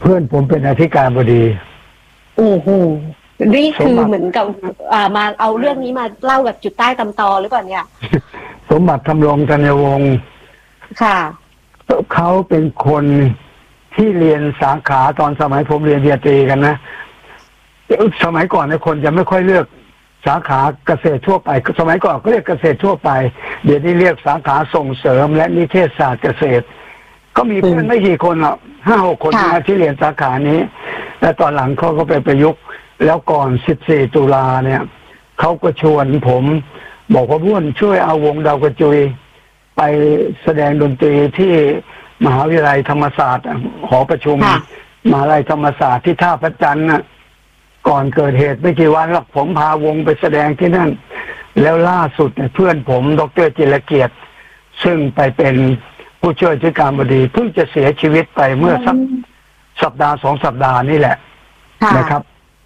เพื่อนผมเป็นอธิการบดีโอ้โหนี่คือเหมือนกับมาเอาเรื่องนี้มาเล่าแบบจุดใต้ตำตอหรือเปล่าเนี่ยสมบัติธรรมรงธัญวงศ์ค่ะเขาเป็นคนที่เรียนสาขาตอนสมัยผมเรียนปริญญาตรีกันนะสมัยก่อนเนี่ยคนจะไม่ค่อยเลือกสาขาเกษตรทั่วไปสมัยก่อนก็เรียกเกษตรทั่วไปเดี๋ยวนี้เรียกสาขาส่งเสริมและนิเทศศาสตร์เกษตรก็มีเพื่อนไม่กี่คนหรอก5-6 คนนะที่เรียนสาขานี้และตอนหลังเขาก็ไปประยุกต์แล้วก่อน14 ตุลาเนี่ยเขาก็ชวนผมบอกว่าบ้วนช่วยเอาวงดาวกระจุยไปแสดงดนตรีที่มหาวิทยาลัยธรรมศาสตร์หอประชุมมหาวิทยาลัยธรรมศาสตร์ที่ท่าพระจันทร์น่ะก่อนเกิดเหตุไม่กี่วันหรอกผมพาวงไปแสดงที่นั่นแล้วล่าสุดเพื่อนผมดร.จิรเกียรติซึ่งไปเป็นผู้ช่วยอธิการบดีเพิ่งจะเสียชีวิตไปเมื่อสักสัปดาห์2 สัปดาห์นี่แหละนะครับ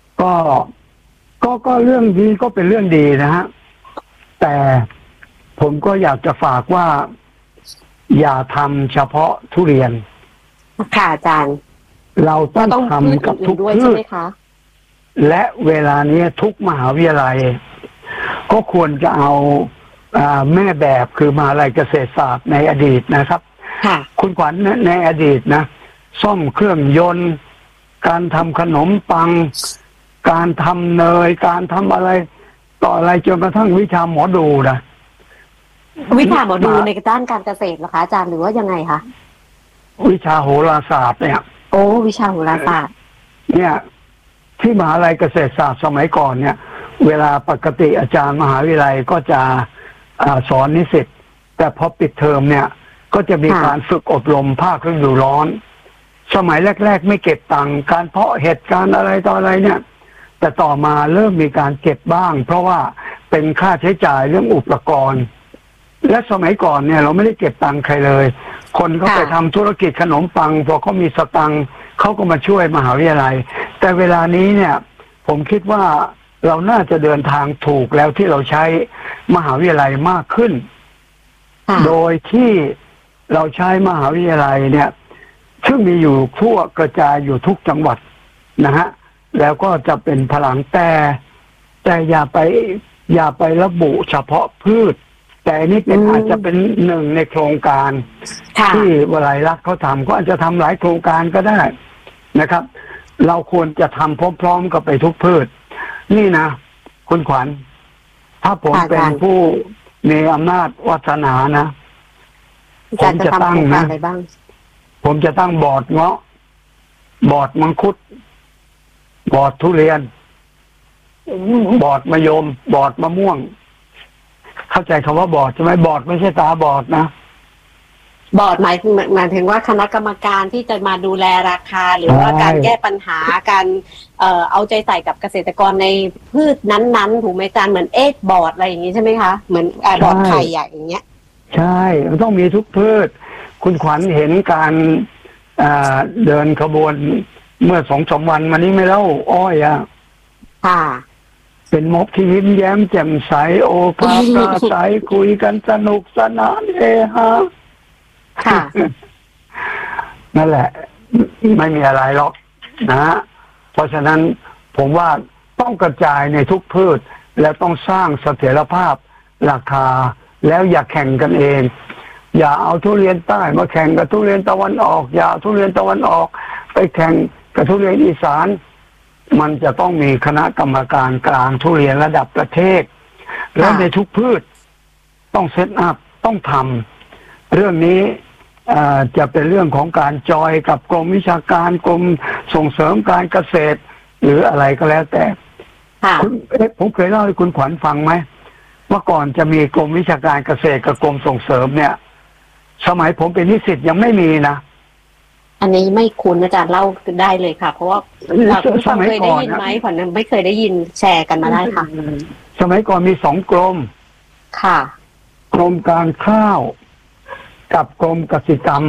ก็เรื่องนี้ก็เป็นเรื่องดีนะฮะแต่ผมก็อยากจะฝากว่าอย่าทำเฉพาะทุเรียนค่ะอาจารย์เราต้องทำกับทุกพืชและเวลานี้ทุกมหาวิทยาลัยก็ควรจะเอาแม่แบบคือมหาวิทยาลัยเกษตรศาสตร์ในอดีตนะครับคุณขวัญในอดีตนะซ่อมเครื่องยนต์การทำขนมปังการทำเนยการทำอะไรต่ออะไรจนกระทั่งวิชาหมอดูนะวิชาหมอดูในด้านการเกษตรเหรอคะอาจารย์หรือว่ายังไงคะวิชาโหราศาสตร์เนี่ยโอ้วิชาโหราศาสตร์เนี่ยที่มหาวิทยาลัยเกษตรศาสตร์สมัยก่อนเนี่ยเวลาปกติอาจารย์มหาวิทยาลัยก็จะสอนนิสิตแต่พอปิดเทอมเนี่ยก็จะมีการฝึกอบรมภาคฤดูร้อนสมัยแรกๆไม่เก็บตังค์การเพาะเห็ดการอะไรต่ออะไรเนี่ยแต่ต่อมาเริ่มมีการเก็บบ้างเพราะว่าเป็นค่าใช้จ่ายเรื่องอุปกรณ์และสมัยก่อนเนี่ยเราไม่ได้เก็บตังค์ใครเลยคนเขาไปทำธุรกิจขนมปังพอเขามีสตังค์เขาก็มาช่วยมหาวิทยาลัยแต่เวลานี้เนี่ยผมคิดว่าเราน่าจะเดินทางถูกแล้วที่เราใช้มหาวิทยาลัยมากขึ้นโดยที่เราใช้มหาวิทยาลัยเนี่ยซึ่งมีอยู่ทั่วกระจายอยู่ทุกจังหวัดนะฮะแล้วก็จะเป็นพลังแต่อย่าไประบุเฉพาะพืชแต่นี้เป็นอาจจะเป็นหนึ่งในโครงการที่วลัยลักษณ์เขาทำก็อาจจะทำหลายโครงการก็ได้นะครับเราควรจะทำพร้อมๆกับไปทุกพืชนี่นะคุณขวัญถ้าผมเป็นผู้มีอำนาจวาสนานะผมจะตั้งนะผมจะตั้งบอร์ดเงาะบอร์ดมังคุดบอร์ดทุเรียนบอร์ดมะยมบอร์ดมะม่วงเข้าใจคำว่าบอร์ดใช่ไหมบอร์ดไม่ใช่ตาบอดนะบอร์ดหมายถึงว่าคณะกรรมการที่จะมาดูแลราคาหรือว่าการแก้ปัญหาการเอาใจใส่กับเกษตรกรในพืชนั้นๆถูกไหมอาจารย์เหมือนบอร์ดอะไรอย่างนี้ใช่ไหมคะเหมือนบอร์ดไข่อย่างเงี้ยใช่มันต้องมีทุกพืชคุณขวัญเห็นการเดินขบวนเมื่อ2-3 วันมานี้ไม่เล่าอ้อยค่ะเป็นม็อบที่ยิ้มแย้มแจ่มใสโอภาปราศัยคุยกันสนุกสนานเฮฮาค่ะนั่นแหละไม่มีอะไรหรอกนะเพราะฉะนั้นผมว่าต้องกระจายในทุกพืชและต้องสร้างเสถียรภาพราคาแล้วอย่าแข่งกันเองอย่าเอาทุเรียนใต้มาแข่งกับทุเรียนตะวันออกอย่าเอาทุเรียนตะวันออกไปแข่งกับทุเรียนอีสานมันจะต้องมีคณะกรรมการกลางทุเรียนระดับประเทศแล้วในทุกพืชต้องเซตอัพต้องทำเรื่องนี้จะเป็นเรื่องของการจอยกับกรมวิชาการกรมส่งเสริมการเกษตรหรืออะไรก็แล้วแต่ผมเคยเล่าให้คุณขวัญฟังไหมว่าก่อนจะมีกรมวิชาการเกษตรกับกรมส่งเสริมเนี่ยสมัยผมเป็นนิสิตยังไม่มีนะอันนี้ไม่คุ้นอาจารย์เล่าได้เลยค่ะเพราะว่าสมัยเคยได้ยินไหมขวัญไม่เคยได้ยินแชร์กันมาได้ค่ะสมัยก่อนมี2 กรมค่ะกรมการข้าวกับกรมกสิกรรม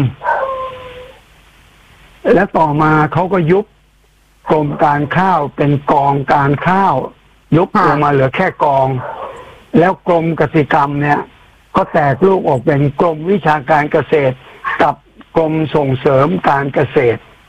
และต่อมาเขาก็ยุบกรมการข้าวเป็นกองการข้าวยุบลงมาเหลือแค่กองแล้วกรมกสิกรรมเนี่ยก็แตกลูกออกเป็นกรมวิชาการเกษตรกับกรมส่งเสริมการเกษตร